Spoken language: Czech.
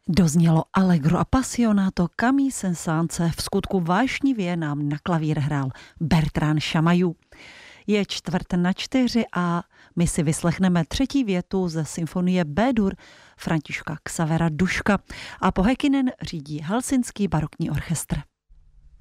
Doznělo Allegro appassionato Camille Saint-Saëns, v skutku vášnivě nám na klavír hrál Bertrand Chamayou. Je 3:45 a my si vyslechneme třetí větu ze symfonie B-dur Františka Xavera Duška a po Häkkinen řídí Helsinský barokní orchestr.